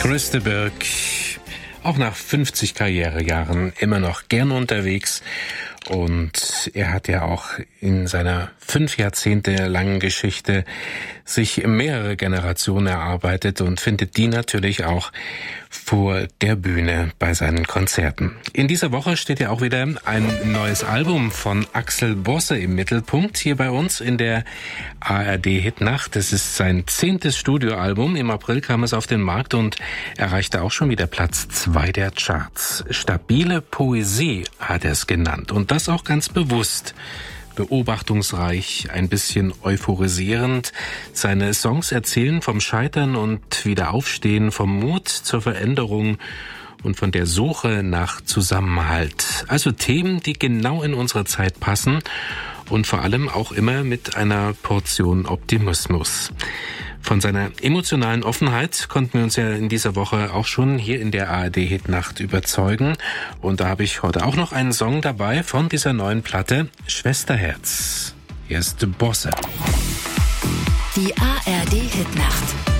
Chris de Burgh, auch nach 50 Karrierejahren immer noch gern unterwegs. Und er hat ja auch in seiner 5 Jahrzehnte langen Geschichte sich mehrere Generationen erarbeitet und findet die natürlich auch vor der Bühne bei seinen Konzerten. In dieser Woche steht ja auch wieder ein neues Album von Axel Bosse im Mittelpunkt hier bei uns in der ARD Hitnacht. Das ist sein 10. Studioalbum. Im April kam es auf den Markt und erreichte auch schon wieder Platz 2 der Charts. Stabile Poesie hat er es genannt und das auch ganz bewusst. Beobachtungsreich, ein bisschen euphorisierend. Seine Songs erzählen vom Scheitern und Wiederaufstehen, vom Mut zur Veränderung und von der Suche nach Zusammenhalt. Also Themen, die genau in unsere Zeit passen und vor allem auch immer mit einer Portion Optimismus. Von seiner emotionalen Offenheit konnten wir uns ja in dieser Woche auch schon hier in der ARD Hitnacht überzeugen. Und da habe ich heute auch noch einen Song dabei von dieser neuen Platte, Schwesterherz. Hier ist Bosse. Die ARD Hitnacht.